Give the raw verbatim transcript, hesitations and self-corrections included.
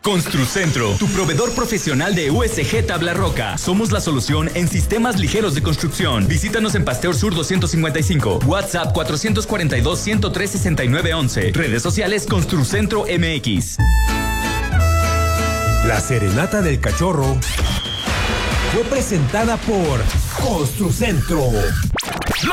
Construcentro, tu proveedor profesional de U S G Tabla Roca. Somos la solución en sistemas ligeros de construcción. Visítanos en Pasteur Sur doscientos cincuenta y cinco. WhatsApp cuatrocientos cuarenta y dos, ciento tres, sesenta y nueve once. Redes sociales Construcentro M X. La Serenata del Cachorro fue presentada por Construcentro.